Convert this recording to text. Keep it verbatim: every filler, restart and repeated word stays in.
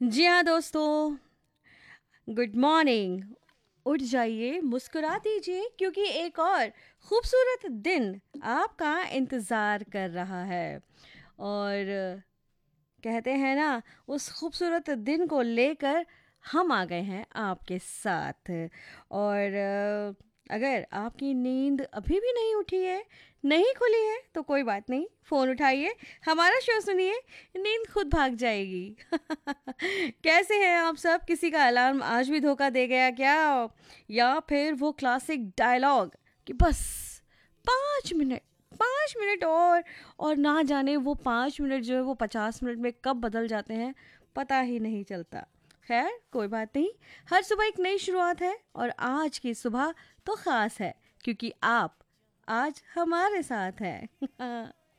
जी हाँ दोस्तों, good morning. उठ जाइए, मुस्कुरा दीजिए क्योंकि एक और खूबसूरत दिन आपका इंतज़ार कर रहा है। और कहते हैं ना, उस खूबसूरत दिन को लेकर हम आ गए हैं आपके साथ। और अ, अगर आपकी नींद अभी भी नहीं उठी है, नहीं खुली है, तो कोई बात नहीं, फ़ोन उठाइए, हमारा शो सुनिए, नींद खुद भाग जाएगी। कैसे हैं आप सब? किसी का अलार्म आज भी धोखा दे गया क्या? या फिर वो क्लासिक डायलॉग कि बस पाँच मिनट, पाँच मिनट और और ना जाने वो पाँच मिनट जो है वो पचास मिनट में कब बदल जाते हैं, पता ही नहीं चलता। खैर, कोई बात नहीं, हर सुबह एक नई शुरुआत है और आज की सुबह तो ख़ास है क्योंकि आप आज हमारे साथ हैं।